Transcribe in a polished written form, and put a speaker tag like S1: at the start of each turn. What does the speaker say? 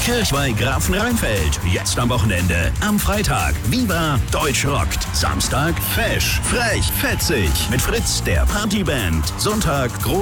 S1: Kirchweih Grafenrheinfeld. Jetzt am Wochenende. Am Freitag Viva Deutsch rockt. Samstag Fesch, frech, fetzig. Mit Fritz, der Partyband. Sonntag